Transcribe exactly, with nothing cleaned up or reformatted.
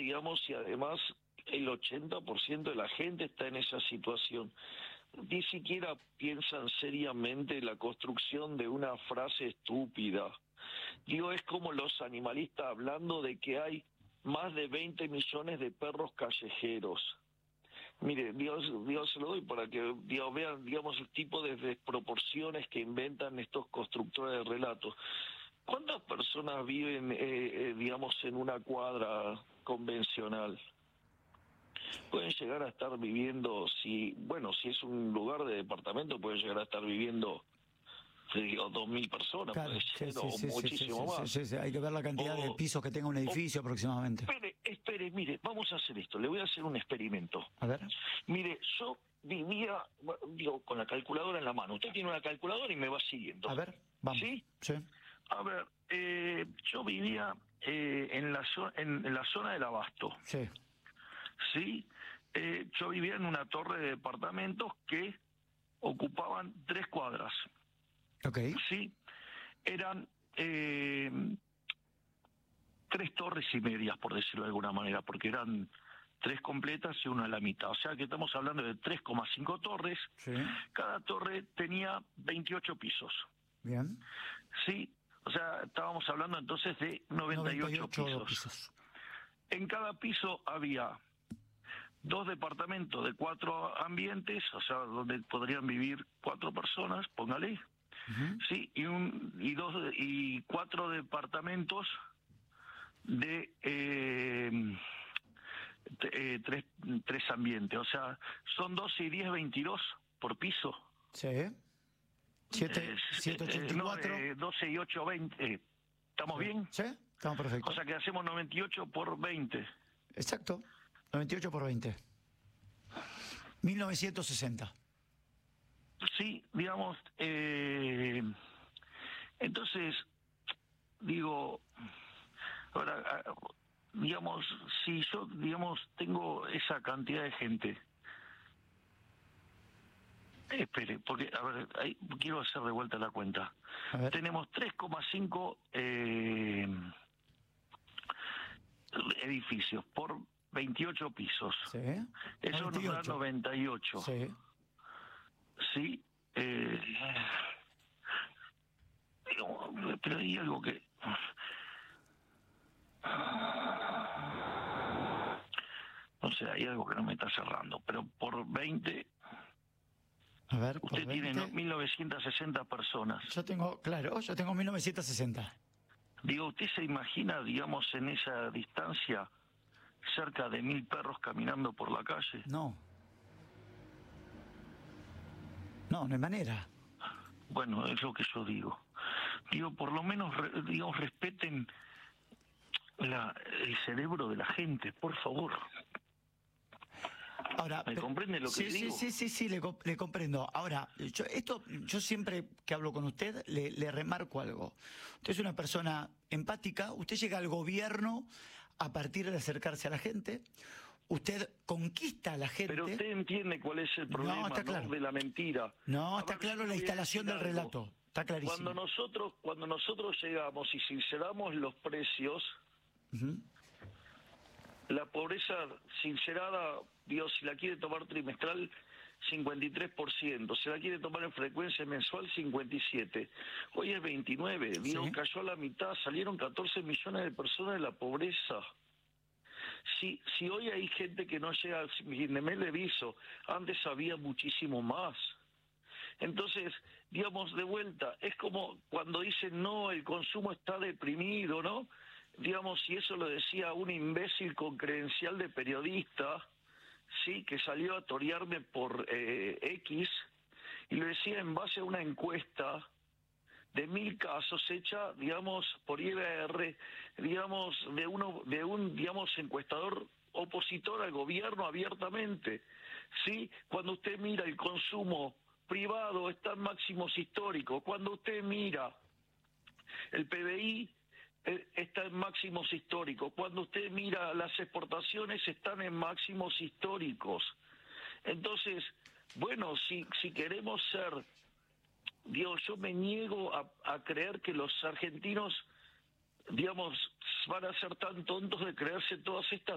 digamos, y además el ochenta por ciento de la gente está en esa situación. Ni siquiera piensan seriamente en la construcción de una frase estúpida. Digo, es como los animalistas hablando de que hay más de veinte millones de perros callejeros. Mire, Dios, Dios se lo doy para que Dios, vean, digamos, el tipo de desproporciones que inventan estos constructores de relatos. ¿Cuántas personas viven, eh, eh, digamos, en una cuadra convencional? Pueden llegar a estar viviendo, si bueno, si es un lugar de departamento, pueden llegar a estar viviendo, digo, dos mil personas, Claro, puede ser, sí, o sí, sí, muchísimo sí, sí, más. sí, sí. Hay que ver la cantidad O, de pisos que tenga un edificio o, aproximadamente. Espere, espere, mire, vamos a hacer esto, le voy a hacer un experimento. A ver. Mire, yo vivía, digo, con la calculadora en la mano. Usted tiene una calculadora y me va siguiendo. A ver, vamos. ¿Sí? Sí. A ver, eh, yo vivía eh, en, la zo- en, en la zona del Abasto. Sí. Sí, eh, yo vivía en una torre de departamentos que ocupaban tres cuadras. Ok. Sí, eran eh, tres torres y medias, por decirlo de alguna manera, porque eran tres completas y una a la mitad. O sea que estamos hablando de tres coma cinco torres. Sí. Cada torre tenía veintiocho pisos. Bien. Sí, o sea, estábamos hablando entonces de noventa y ocho, pisos. pisos. En cada piso había dos departamentos de cuatro ambientes, o sea, donde podrían vivir cuatro personas, póngale, Uh-huh. sí, y un y dos y cuatro departamentos de eh, t- eh, tres tres ambientes, o sea, son doce y diez, veintidós por piso. Sí. siete, Eh, siete, ochenta y cuatro. no, eh, doce y ocho, veinte. ¿Estamos Sí. bien? Sí, estamos perfectos. O sea que hacemos noventa y ocho por veinte. Exacto. noventa y ocho por veinte. mil novecientos sesenta. Sí, digamos, eh, entonces, digo, ahora, digamos, si yo, digamos, tengo esa cantidad de gente, espere, porque, a ver, ahí, quiero hacer de vuelta la cuenta. Tenemos tres coma cinco eh, edificios por veintiocho pisos. Sí. Eso noventa y ocho. nos da noventa y ocho. Sí. Sí, eh, pero, pero hay algo que... No sé, hay algo que no me está cerrando, pero por veinte... A ver, por usted veinte. tiene mil novecientas sesenta personas. Yo tengo, claro, yo tengo mil novecientos sesenta. Digo, ¿usted se imagina, digamos, en esa distancia, cerca de mil perros caminando por la calle? No. No, no hay manera. Bueno, es lo que yo digo. Digo, por lo menos, re- digamos, respeten la, el cerebro de la gente, por favor. Ahora, ¿Me pe- comprende lo que sí, le sí, digo? sí, sí, sí, le, co- le comprendo. Ahora, yo, esto, yo siempre que hablo con usted le, le remarco algo. Usted es una persona empática, usted llega al gobierno a partir de acercarse a la gente, usted conquista a la gente. Pero usted entiende cuál es el problema, No, está ¿no? claro. de la mentira. No, A está ver, claro yo le la voy a instalación decir del algo. relato. Está clarísimo. Cuando nosotros, cuando nosotros llegamos y sinceramos los precios, Ujú. la pobreza sincerada, Dios, si la quiere tomar trimestral, cincuenta y tres por ciento, si la quiere tomar en frecuencia mensual, cincuenta y siete. Hoy es veintinueve, Dios, Sí. cayó a la mitad, salieron catorce millones de personas de la pobreza. Si, si hoy hay gente que no llega al fin de mes, le aviso, antes había muchísimo más. Entonces, digamos, de vuelta, es como cuando dicen, no, el consumo está deprimido, ¿no? Digamos, si eso lo decía un imbécil con credencial de periodista, sí, que salió a torearme por eh, X, y lo decía en base a una encuesta de mil casos hecha, digamos, por I B R, digamos, de uno, de un, digamos, encuestador opositor al gobierno abiertamente, sí, cuando usted mira el consumo privado está en máximos históricos, cuando usted mira el P B I eh, está en máximos históricos, cuando usted mira las exportaciones están en máximos históricos. Entonces, bueno, si si queremos ser, Dios, yo me niego a, a creer que los argentinos, digamos, van a ser tan tontos de creerse todas estas